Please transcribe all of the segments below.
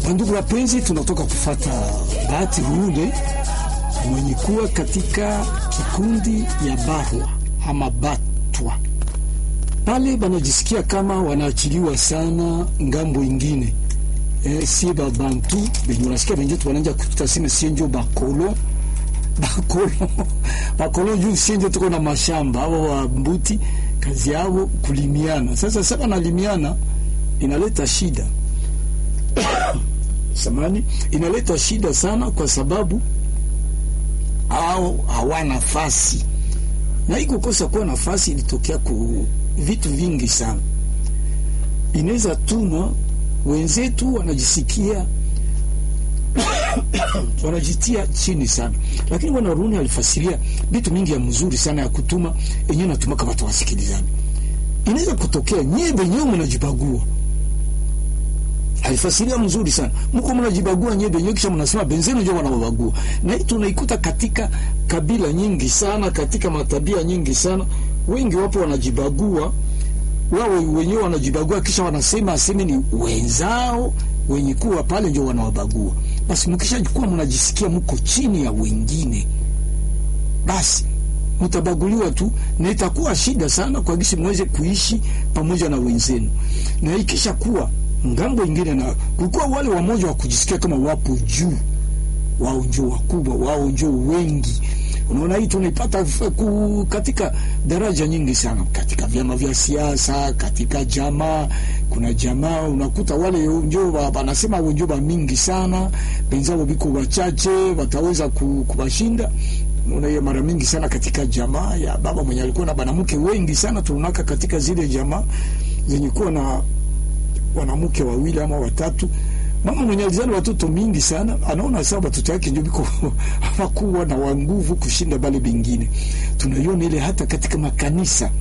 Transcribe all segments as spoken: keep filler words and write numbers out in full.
Ndugu wapenzi, tunatoka kufata Bahati Rude mwenye kuwa katika kikundi ya Barwa ama Batwa. Pale banajisikia kama wanaachiliwa sana ngambo ingine. Eh, si ba Bantu, benye unasikia benye tu wananja kututa sime sienjo bakolo. Bakolo. Bakolo juu sienjo tuko na mashamba, hao wa mbuti kazi yao kulimiana. Sasa sasa nalimiana inaleta shida. Samani inaleta shida sana kwa sababu au hawana nafasi. Na hii kukosa kuwa nafasi ilitokea ku vitu vingi sana. Inaweza tuna wenzetu wanajisikia wanajitia chini sana. Lakini Bwana Rune alifasiria vitu mingi ya mzuri sana ya kutuma yenyewe natuma kama tawasikilizana. Inaweza kutokea nyebe nyewe mnajibagua. Alifasiria mzuri sana. Mko mnajibagua nyebe nyewe kisha mnasema benzenu ndio wanawabagua. Na hii tunaikuta katika kabila nyingi sana, katika matabia nyingi sana. Wengi wapo wanajibagua, wao wenyewe wanajibagua kisha wanasema aseme ni wenzao wenye kuwa pale ndio wanawabagua. Basi mkishajikuwa mnajisikia mko chini ya wengine, basi mtabaguliwa tu na itakuwa shida sana kwa gisi mweze kuishi pamoja na wenzenu. Na ikisha kuwa ngambo ingine na kulikuwa wale wamoja wa kujisikia kama wapo juu, wao ndio wakubwa, wao ndio wengi. Unaona hii tunaipata katika daraja nyingi sana, katika vyama vya siasa, katika jamaa. Kuna jamaa unakuta wale ndio wanasema wao ndio mingi sana, benzao biko wachache wataweza kubashinda. Unaona hiyo mara mingi sana katika jamaa ya baba mwenye alikuwa na banamke wengi sana. Tunaka katika zile jamaa zenye kuwa na wanamke wawili ama watatu, mama mwenye alizali watoto mingi sana anaona sababu watoto yake ndio biko hawakuwa na nguvu kushinda bale bingine. Tunaiona ile hata katika makanisa.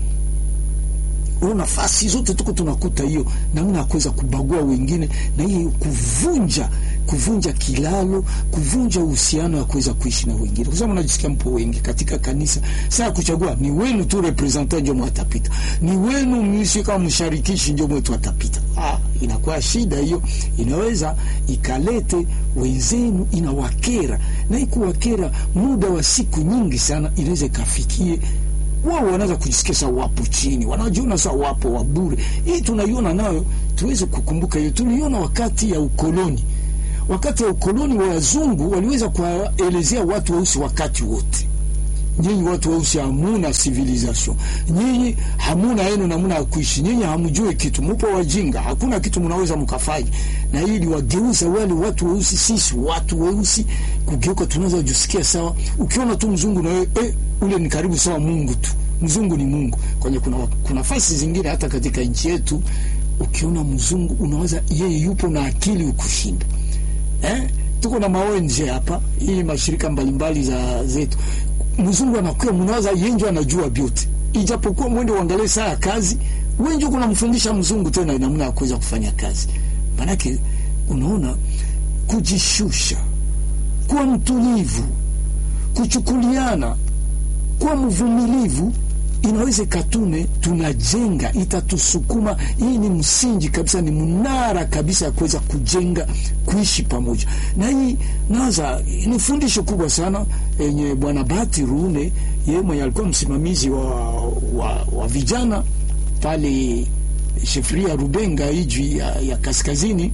Una nafasi zote tuko tunakuta hiyo namna kuweza kubagua wengine, na hiyo kuvunja kuvunja kilalo, kuvunja uhusiano wa kuweza kuishi na wengine. Kwa sababu unajisikia mpo wengi katika kanisa, sasa kuchagua ni wenu tu representant ndio mwatapita, ni wenu misi kama msharikishi ndio mwetu atapita. Ah, inakuwa shida hiyo, inaweza ikalete wenzenu inawakera, na ikuwakera muda wa siku nyingi sana inaweza ikafikie wao wanaanza kujisikia sawa wapo chini, wanajiona sawa wapo wabure. Hii tunaiona nayo, tuweze kukumbuka hiyo tuliona wakati ya ukoloni. Wakati ya ukoloni wa wazungu waliweza kuelezea watu weusi wakati wote, nyinyi watu weusi hamuna civilization, nyinyi hamuna yenu namna ya kuishi, nyinyi hamjui kitu, mpo wajinga, hakuna kitu mnaweza mkafanya. Na hili wageuza wale watu weusi, sisi watu weusi kugeuka tunaweza kujisikia sawa. Ukiona tu mzungu na wewe eh, ule ni karibu sawa Mungu tu, mzungu ni Mungu. Kwenye kuna kuna fasi zingine hata katika nchi yetu ukiona mzungu unaweza yeye yupo na akili ukushinda. Eh, tuko na maonje hapa, hii mashirika mbalimbali za zetu. Mzungu anakuwa mnawaza yenjo anajua vyote. Ijapokuwa mwende uangalie saa kazi, wengi kuna mfundisha mzungu tena namna ya kuweza kufanya kazi. Manake unaona kujishusha, kuwa mtulivu, kuchukuliana, kuwa mvumilivu inaweza katune tunajenga, itatusukuma. Hii ni msingi kabisa, ni mnara kabisa ya kuweza kujenga kuishi pamoja. Na hii naza ni fundisho kubwa sana yenye Bwana Bahati Rune, yeye mwenye alikuwa msimamizi wa, wa, wa vijana pale Shefria Rubenga hiji ya, ya kaskazini,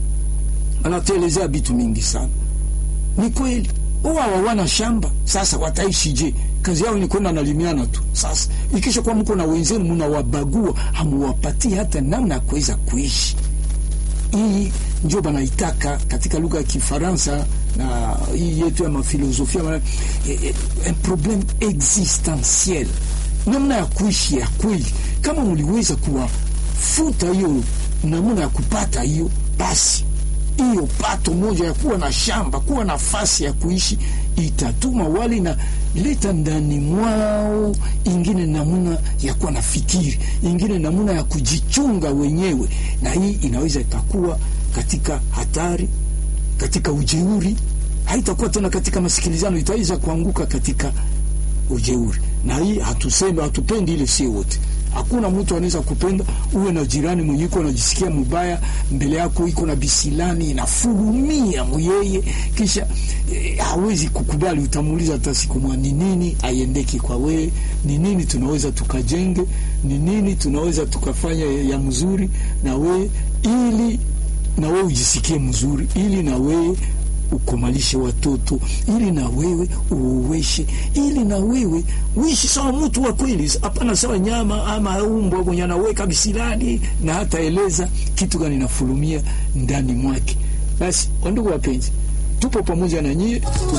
anatuelezea vitu mingi sana. Ni kweli wao wana shamba, sasa wataishi je? Kazi yao ni kwenda nalimiana tu. Sasa ikisha kwa mko na wenzenu mnawabagua, hamuwapati hata namna ya kuweza kuishi. Hii ndio banaitaka katika lugha ya Kifaransa na hii yetu ya mafilosofia un problème existentiel, namna ya kuishi ya kweli. Kama mliweza kuwafuta hiyo namna ya kupata hiyo, basi hiyo pato moja ya kuwa na shamba, kuwa nafasi ya kuishi, itatuma wali na leta ndani mwao ingine namuna ya kuwa na fikiri, ingine namuna ya kujichunga wenyewe. Na hii inaweza itakuwa katika hatari, katika ujeuri, haitakuwa tena katika masikilizano, itaweza kuanguka katika ujeuri. Na hii hatusemi hatupendi ile, si wote Hakuna mtu anaweza kupenda uwe na jirani mwenye yuko anajisikia mbaya mbele yako, iko na bisilani inafurumia myeye, kisha eh, hawezi kukubali. Utamuuliza hata siku mwa ni nini aiendeki kwa we, ni nini tunaweza tukajenge, ni nini tunaweza tukafanya ya mzuri na we, ili na wewe ujisikie mzuri, ili na wewe ukomalishe watoto, ili na wewe uweshe, ili na wewe uishi sawa mtu wa kweli, hapana sawa nyama ama umbwa mwenye anaweka bisilani na hata eleza kitu gani nafurumia ndani mwake. Basi ndugu wapenzi, tupo pamoja na nyie.